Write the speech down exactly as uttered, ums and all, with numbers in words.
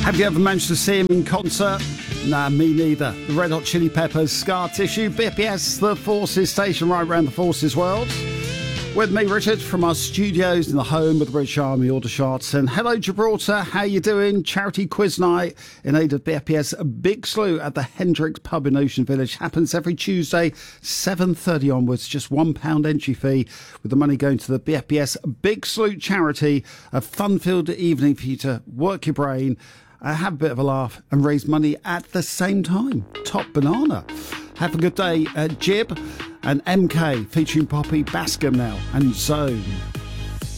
Have you ever managed to see him in concert? Nah, me neither. The Red Hot Chili Peppers, Scar Tissue, B P S, the Forces station right around the Forces world. With me, Richard, from our studios in the home of the British Army Aldershot. And hello, Gibraltar. How you doing? Charity quiz night in aid of B P S. A big slew at the Hendricks pub in Ocean Village. Happens every Tuesday, seven thirty onwards. Just one pound entry fee, with the money going to the B P S Big Slew charity. A fun-filled evening for you to work your brain, uh, have a bit of a laugh and raise money at the same time. Top banana. Have a good day, uh, Jib and M K featuring Poppy Bascom now and Zone.